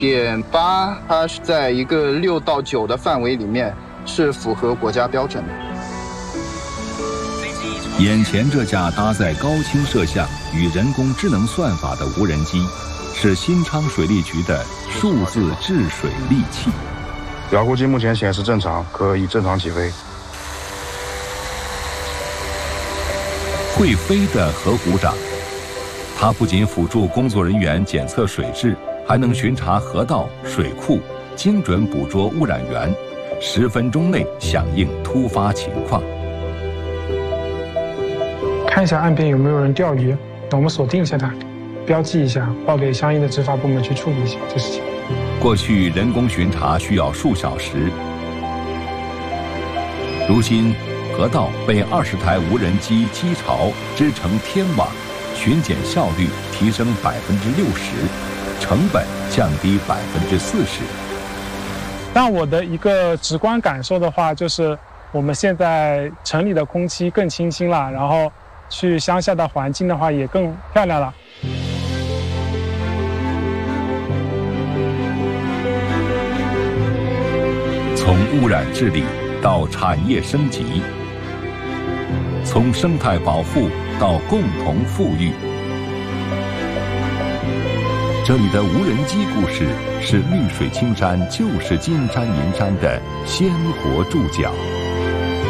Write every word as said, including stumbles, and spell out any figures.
点八，它是在一个六到九的范围里面，是符合国家标准的。 眼前这架搭载高清摄像与人工智能算法的无人机，是新昌水利局的数字治水利器。 遥控器目前显示正常，可以正常起飞。 会飞的河湖长，它不仅辅助工作人员检测水质，还能巡查河道、水库，精准捕捉污染源，十分钟内响应突发情况。 看一下岸边有没有人钓鱼，那我们锁定一下它，标记一下，报给相应的执法部门去处理一下这事情。 过去人工巡查需要数小时，如今河道被二十台无人机机巢织成天网，巡检效率提升百分之六十，成本降低百分之四十。 但我的一个直观感受的话，就是我们现在城里的空气更清新了，然后去乡下的环境的话也更漂亮了。 从污染治理到产业升级，从生态保护到共同富裕，这里的无人机故事是绿水青山就是金山银山的鲜活注脚。